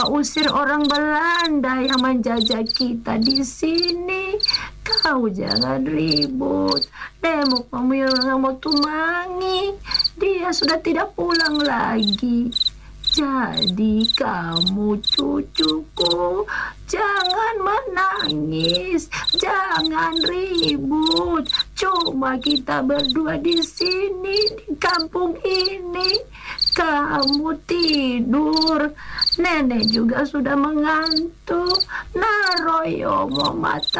usir orang Belanda yang menjajah kita di sini. Kau jangan ribut. Demok mau tumangi. Dia sudah tidak pulang lagi. Jadi kamu cucuku, jangan menangis, jangan ribut. Cuma kita berdua di sini, di kampung ini. Kamu tidur, nenek juga sudah mengantuk. Naroyo mau mata